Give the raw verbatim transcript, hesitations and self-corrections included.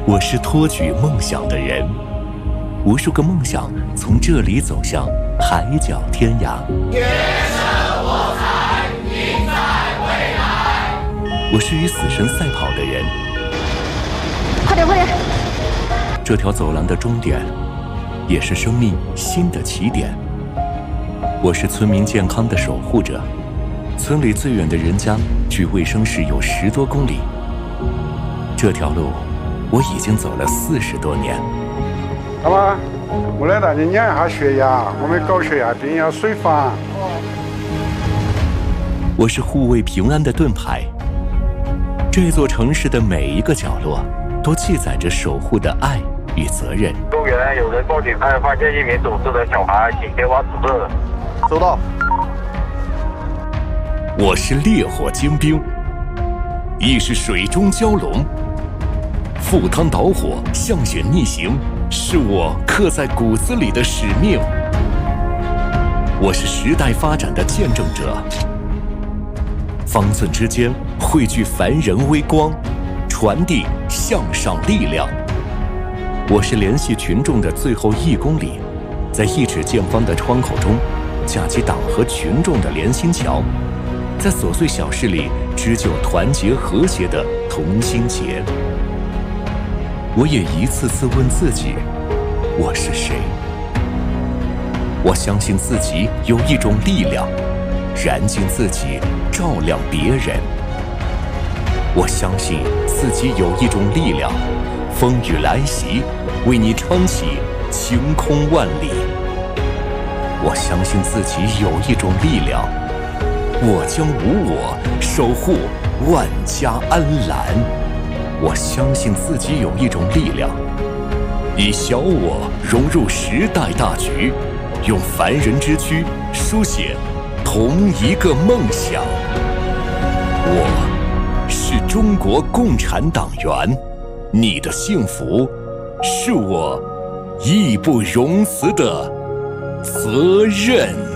我是托举梦想的人，无数个梦想从这里走向海角天涯。 天生我材必在未来。 我是与死神赛跑的人， 快点快点！ 这条走廊的终点，也是生命新的起点。我是村民健康的守护者，村里最远的人家距卫生室有十多公里。这条路我已经走了四十多年。 好吧，我来带你量一下血压，我们高血压病要随访。 我是护卫平安的盾牌，这座城市的每一个角落都记载着守护的爱与责任。 公园有人报警，案发现一名走失的小孩，请前往指示。 收到。 我是烈火精兵，亦是水中蛟龙。赴汤蹈火，向险逆行，是我刻在骨子里的使命。我是时代发展的见证者，方寸之间汇聚凡人微光，传递向上力量。我是联系群众的最后一公里，在一指见方的窗口中架起党和群众的连心桥，在琐碎小事里织就团结和谐的同心结。我也一次次问自己，我是谁？我相信自己有一种力量，燃尽自己，照亮别人。我相信自己有一种力量，风雨来袭，为你撑起晴空万里。我相信自己有一种力量，我将无我，守护万家安澜。我相信自己有一种力量，以小我融入时代大局，用凡人之躯书写同一个梦想。我是中国共产党员，你的幸福是我义不容辞的责任。